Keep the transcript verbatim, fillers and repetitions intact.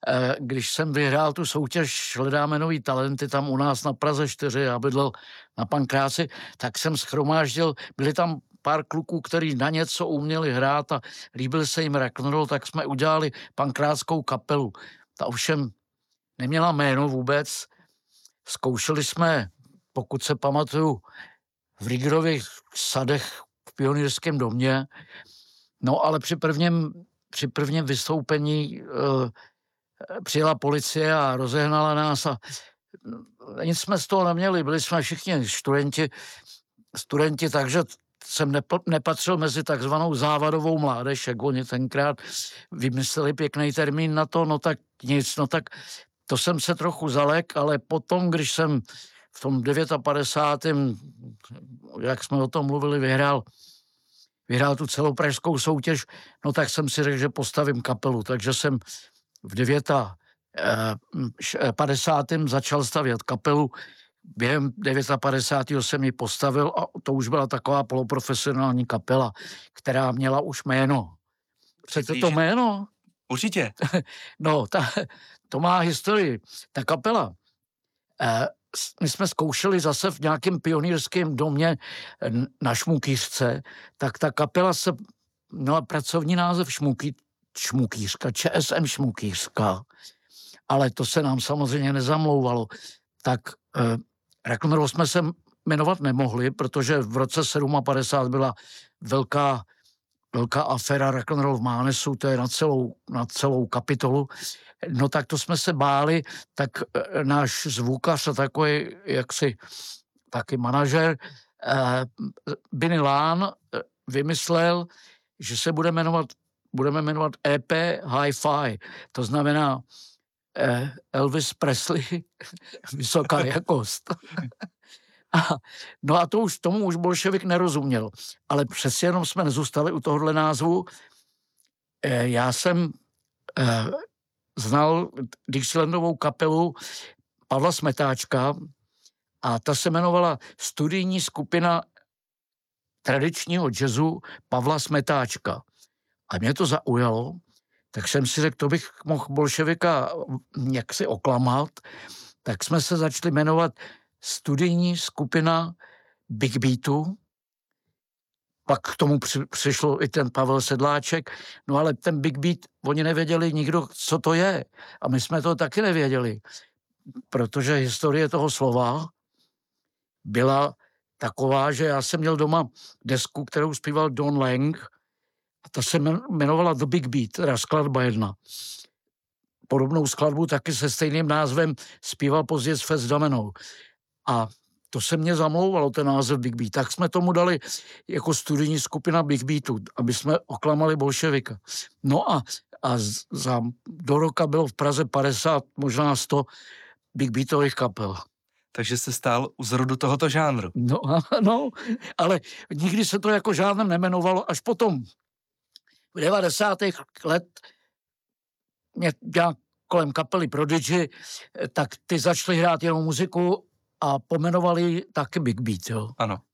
když jsem vyhrál tu soutěž Hledáme nový talenty tam u nás na Praze čtyři, já bydlel na Pankráci, tak jsem shromáždil, byli tam pár kluků, kteří na něco uměli hrát a líbil se jim rock'n'roll, tak jsme udělali pankráckou kapelu. Ta ovšem neměla jméno vůbec. Zkoušeli jsme, pokud se pamatuju, v Rígerových sadech v Pionýrském domě. No ale při prvním, při prvním vystoupení uh, přijela policie a rozehnala nás a nic jsme z toho neměli. Byli jsme všichni studenti, studenti, takže jsem nepo, nepatřil mezi takzvanou závadovou mládež, jak oni tenkrát vymysleli pěkný termín na to, no tak nic, no tak to jsem se trochu zalek, ale potom, když jsem v tom padesátém devátém jak jsme o tom mluvili, vyhrál, vyhrál tu celopražskou soutěž, no tak jsem si řekl, že postavím kapelu, takže jsem v padesátém začal stavět kapelu, během padesátého devátého jsem ji postavil a to už byla taková poloprofesionální kapela, která měla už jméno. Chcete to jméno? Určitě. No, ta, to má historii. Ta kapela, eh, my jsme zkoušeli zase v nějakém pionýrském domě na Šmukýřce, tak ta kapela se měla pracovní název Šmuký, Šmukýřka, ČSM Šmukýřka, ale to se nám samozřejmě nezamlouvalo. Tak eh, rock'n'roll jsme se jmenovat nemohli, protože v roce padesát sedm byla velká, velká aféra rock'n'roll v Mánesu, to je na celou, na celou kapitolu. No tak to jsme se báli, tak eh, náš zvukař a takový jaksi taky manažer eh, Benny Lán eh, vymyslel, že se bude jmenovat, budeme jmenovat E P Hi-Fi. To znamená eh, Elvis Presley, vysoká jakost. A, no a to už, tomu už bolševik nerozuměl. Ale přeci jenom jsme nezůstali u tohohle názvu. E, já jsem e, znal Dixielandovou kapelu Pavla Smetáčka a ta se jmenovala Studijní skupina tradičního jazzu Pavla Smetáčka. A mě to zaujalo, tak jsem si řekl, to bych mohl bolševika jaksi oklamat, tak jsme se začali jmenovat Studijní skupina Big Beatu, pak k tomu při, přišlo i ten Pavel Sedláček, no ale ten Big Beat, oni nevěděli nikdo, co to je. A my jsme to taky nevěděli, protože historie toho slova byla taková, že já jsem měl doma desku, kterou zpíval Don Lang, a ta se jmenovala The Big Beat, teda skladba jedna. Podobnou skladbu taky se stejným názvem zpíval později s Fats Damenou. A to se mě zamlouvalo, ten název Big Beat. Tak jsme tomu dali jako studijní skupina Big Beatu, aby jsme oklamali bolševika. No a, a za, do roka bylo v Praze padesát, možná sto Big Beatových kapel. Takže jste stál u zrodu tohoto žánru. No, no, ale nikdy se to jako žánrem nemenovalo, až potom v devadesátých let mě nějak kolem kapely Prodigy, tak ty začali hrát jenom muziku a pomenovali taky Big Beat, jo. Ano.